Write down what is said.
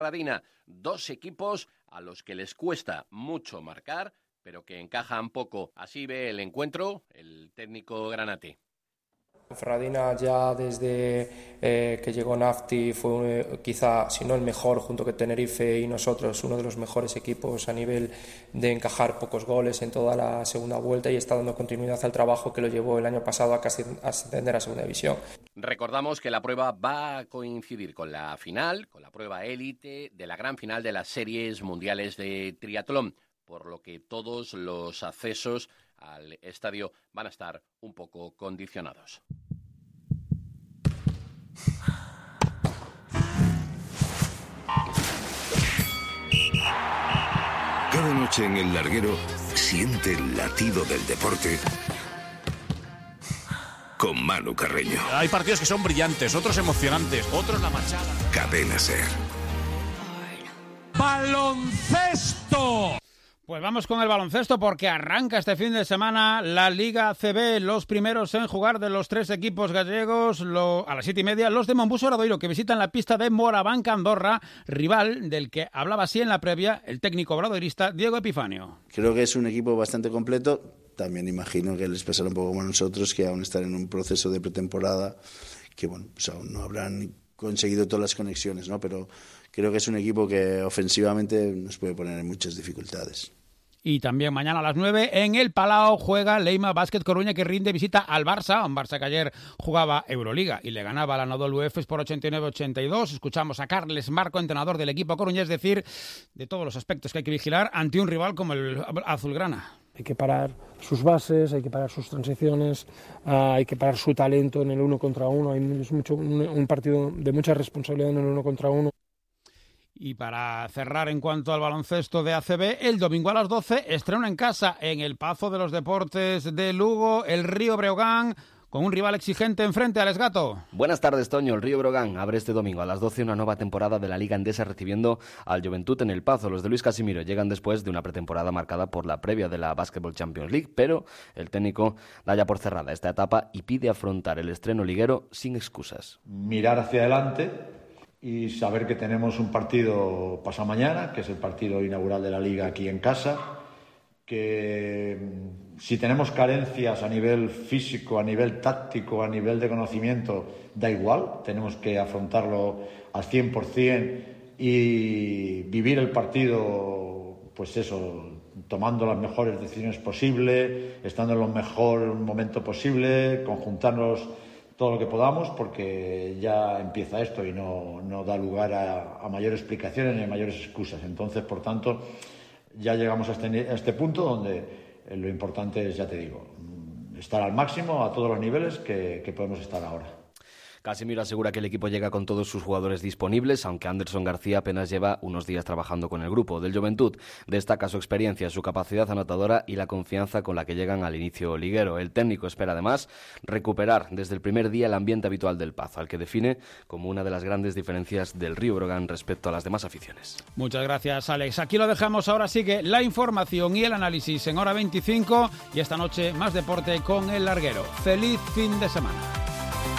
Radina, dos equipos a los que les cuesta mucho marcar, pero que encajan poco. Así ve el encuentro el técnico granate. Ferradina ya desde que llegó Nafti fue quizá, si no el mejor, junto con Tenerife y nosotros, uno de los mejores equipos a nivel de encajar pocos goles en toda la segunda vuelta, y está dando continuidad al trabajo que lo llevó el año pasado a ascender a segunda división. Recordamos que la prueba va a coincidir con la final, con la prueba élite de la gran final de las series mundiales de triatlón, por lo que todos los accesos al estadio van a estar un poco condicionados. Cada noche en El Larguero siente el latido del deporte con Manu Carreño. Hay partidos que son brillantes, otros emocionantes, otros la machada. Cadena SER. ¡Baloncesto! Pues vamos con el baloncesto porque arranca este fin de semana la Liga ACB. Los primeros en jugar de los tres equipos gallegos a las 7:30, los de Mombuso Obradoiro, que visitan la pista de Morabanca, Andorra, rival del que hablaba así en la previa el técnico obradoirista Diego Epifanio. Creo que es un equipo bastante completo. También imagino que les pasará un poco como a nosotros, que aún están en un proceso de pretemporada, que bueno, pues aún no habrán conseguido todas las conexiones, ¿no? Pero creo que es un equipo que ofensivamente nos puede poner en muchas dificultades. Y también mañana a las 9 en el Palau juega Leima Básquet Coruña, que rinde visita al Barça, un Barça que ayer jugaba Euroliga y le ganaba a la Anadolu Efes por 89-82. Escuchamos a Carles Marco, entrenador del equipo coruñés, decir de todos los aspectos que hay que vigilar ante un rival como el azulgrana. Hay que parar sus bases, hay que parar sus transiciones, hay que parar su talento en el 1 contra 1. Es un partido de mucha responsabilidad en el 1 contra 1. Y para cerrar en cuanto al baloncesto de ACB, el domingo a las 12 estrena en casa en el Pazo de los Deportes de Lugo el Río Breogán, con un rival exigente enfrente. Alex Gato. Buenas tardes, Toño. El Río Breogán abre este domingo a las 12 una nueva temporada de la Liga Endesa, recibiendo al Joventut en el Pazo. Los de Luis Casimiro llegan después de una pretemporada marcada por la previa de la Basketball Champions League, pero el técnico da ya por cerrada esta etapa y pide afrontar el estreno liguero sin excusas. Mirar hacia adelante y saber que tenemos un partido pasado mañana, que es el partido inaugural de la Liga aquí en casa, que si tenemos carencias a nivel físico, a nivel táctico, a nivel de conocimiento, da igual, tenemos que afrontarlo al 100% y vivir el partido, pues eso, tomando las mejores decisiones posibles, estando en el mejor momento posible, conjuntarnos todo lo que podamos, porque ya empieza esto y no da lugar a mayores explicaciones ni a mayores excusas. Entonces, por tanto, ya llegamos a este punto donde lo importante es, ya te digo, estar al máximo a todos los niveles que podemos estar ahora. Casimiro asegura que el equipo llega con todos sus jugadores disponibles, aunque Anderson García apenas lleva unos días trabajando con el grupo. Del Joventut destaca su experiencia, su capacidad anotadora y la confianza con la que llegan al inicio liguero. El técnico espera además recuperar desde el primer día el ambiente habitual del Pazo, al que define como una de las grandes diferencias del Río Breogán respecto a las demás aficiones. Muchas gracias, Alex. Aquí lo dejamos. Ahora sigue la información y el análisis en Hora 25 y esta noche más deporte con El Larguero. ¡Feliz fin de semana!